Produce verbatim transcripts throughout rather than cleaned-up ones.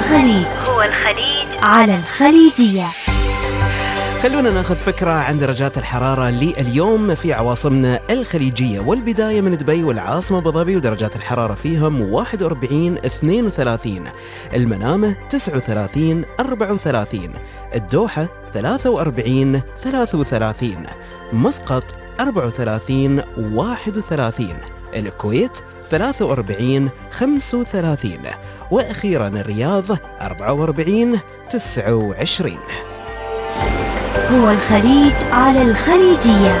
الخليج هو الخليج على الخليجية. خلونا ناخذ فكرة عن درجات الحرارة لليوم في عواصمنا الخليجية، والبداية من دبي والعاصمة أبو ظبي ودرجات الحرارة فيهم واحد وأربعين اثنين وثلاثين، المنامة تسعة وثلاثين أربعة وثلاثين، الدوحة ثلاثة وأربعين ثلاثة وثلاثين، مسقط أربعة وثلاثين واحد وثلاثين، الكويت ثلاثة وأربعين خمسة وثلاثين، وأخيرا الرياض أربعة وأربعين تسعة وعشرين. هو الخليج على الخليجية.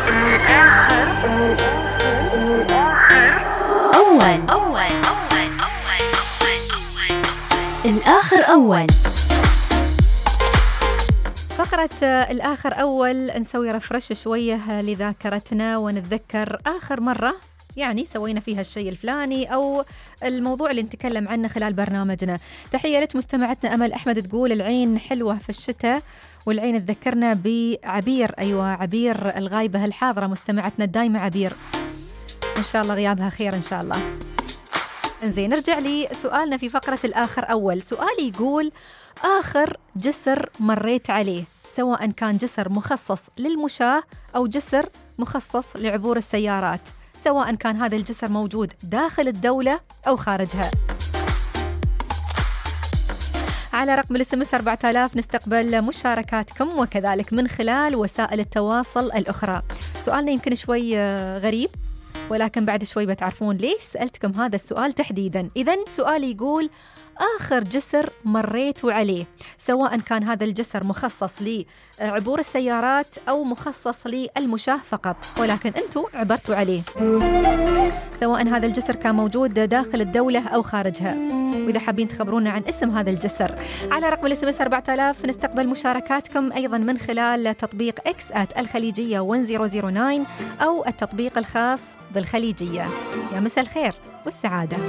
أول أول أول أول الآخر أول. فقرة الآخر أول نسوي رفرش شوية لذاكرتنا ونتذكر آخر مرة يعني سوينا فيها الشيء الفلاني أو الموضوع اللي نتكلم عنه خلال برنامجنا. تحية لك مستمعتنا أمل أحمد تقول العين حلوة في الشتاء، والعين تذكرنا بعبير. أيوة عبير الغايبة الحاضرة مستمعتنا الدايمة عبير، إن شاء الله غيابها خير إن شاء الله. انزين نرجع لي سؤالنا في فقرة الآخر أول. سؤالي يقول آخر جسر مريت عليه، سواء كان جسر مخصص للمشاة أو جسر مخصص لعبور السيارات، سواء كان هذا الجسر موجود داخل الدولة أو خارجها. على رقم الاس ام اس أربعة آلاف نستقبل مشاركاتكم وكذلك من خلال وسائل التواصل الأخرى. سؤالنا يمكن شوي غريب، ولكن بعد شوي بتعرفون ليش سألتكم هذا السؤال تحديدا. إذن سؤالي يقول آخر جسر مريتوا عليه، سواء كان هذا الجسر مخصص لعبور السيارات أو مخصص للمشاة فقط، ولكن أنتوا عبرتوا عليه، سواء هذا الجسر كان موجود داخل الدولة أو خارجها. وإذا حابين تخبرونا عن اسم هذا الجسر على رقم الاس ام اس أربعة آلاف نستقبل مشاركاتكم أيضا من خلال تطبيق إكس آت الخليجية ألف وتسعة أو التطبيق الخاص بالخليجية. يا مساء الخير والسعادة.